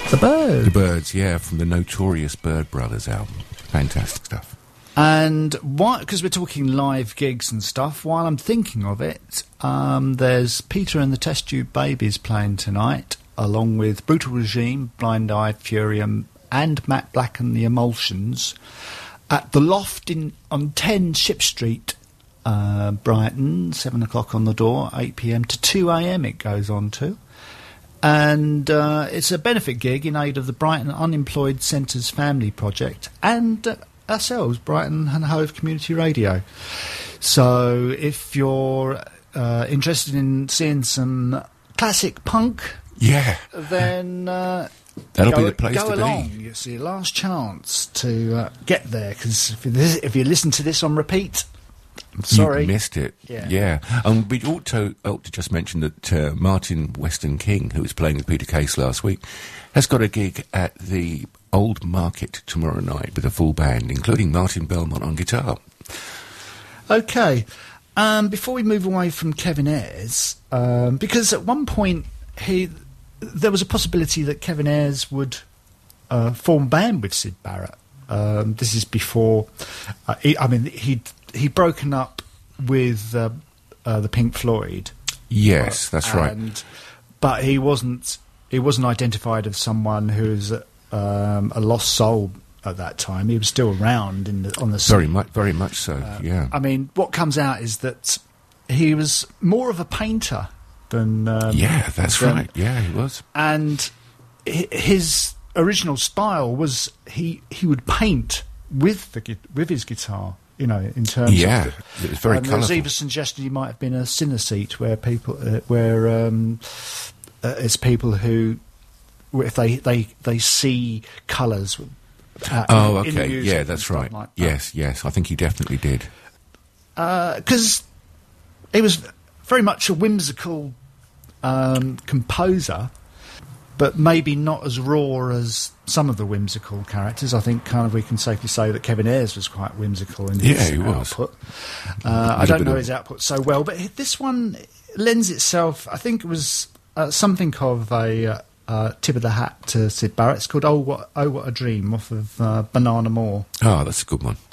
The Birds. The Birds, yeah, from the Notorious Bird Brothers album. Fantastic stuff. And why? Because we're talking live gigs and stuff. While I'm thinking of it, there's Peter and the Test Tube Babies playing tonight, along with Brutal Regime, Blind Eye, Furium, and Matt Black and the Emulsions, at the Loft on 10 Ship Street, Brighton. 7 o'clock on the door, 8 p.m. to 2 a.m. it goes on to. And it's a benefit gig in aid of the Brighton Unemployed Centres Family Project and ourselves, Brighton and Hove Community Radio. So if you're interested in seeing some classic punk, then that'll be the place go to along. be. It's your last chance to get there, because if you listen to this on repeat, I'm sorry, you missed it. Yeah. We ought to just mention that Martin Weston King, who was playing with Peter Case last week, has got a gig at the Old Market tomorrow night with a full band, including Martin Belmont on guitar. Okay. Before we move away from Kevin Ayres, because at one point there was a possibility that Kevin Ayres would form a band with Syd Barrett. This is before. He'd broken up with the Pink Floyd. Yes, that's right. But he wasn't identified as someone who's a lost soul at that time. He was still around on the scene. Very much so. Yeah. I mean, what comes out is that he was more of a painter than. That's right. Yeah, he was. And his original style was he would paint with his guitar. You know, in terms of it was very colourful. There was even suggested he might have been a synesthete, where people, it's people who, if they see colours. Okay, in the music, yeah, that's right. Like that. Yes, I think he definitely did. Because he was very much a whimsical composer, but maybe not as raw as some of the whimsical characters. I think we can safely say that Kevin Ayres was quite whimsical in his output. I don't know his output so well, but this one lends itself, I think it was something of a tip of the hat to Syd Barrett. It's called Oh What a Dream, off of Banana Moore. Oh, that's a good one.